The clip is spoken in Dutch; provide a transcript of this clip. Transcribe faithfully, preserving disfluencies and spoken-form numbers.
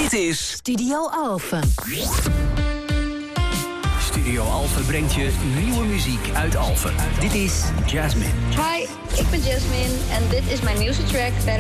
Dit is Studio Alphen. Studio Alphen brengt je nieuwe muziek uit Alphen. Dit is Jasmine. Hi, ik ben Jasmine en dit is mijn nieuwste track, Better